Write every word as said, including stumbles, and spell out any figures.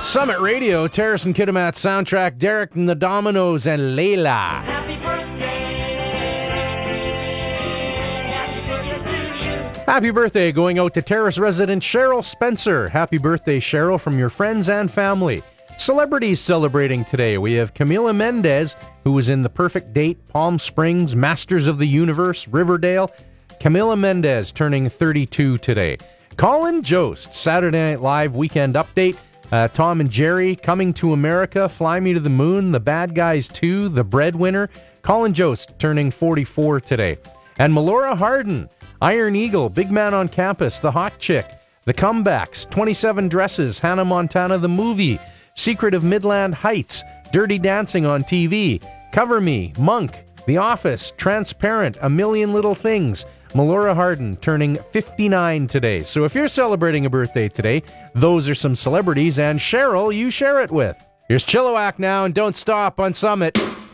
Summit Radio, Terrace and Kitimat soundtrack, Derek and the Dominoes and Layla. Happy birthday. Happy birthday going out to Terrace resident Cheryl Spencer. Happy birthday, Cheryl, from your friends and family. Celebrities celebrating today. We have Camila Mendez, who was in The Perfect Date, Palm Springs, Masters of the Universe, Riverdale. Camila Mendez turning thirty-two today. Colin Jost, Saturday Night Live Weekend Update. Uh, Tom and Jerry, Coming to America, Fly Me to the Moon, The Bad Guys two, The Breadwinner. Colin Jost turning forty-four today. And Melora Hardin, Iron Eagle, Big Man on Campus, The Hot Chick, The Comebacks, twenty-seven Dresses, Hannah Montana the Movie, Secret of Midland Heights, Dirty Dancing on T V, Cover Me, Monk, The Office, Transparent, A Million Little Things. Melora Hardin turning fifty-nine today. So if you're celebrating a birthday today, those are some celebrities, and Cheryl you share it with. Here's Chilliwack now, and Don't Stop on Summit.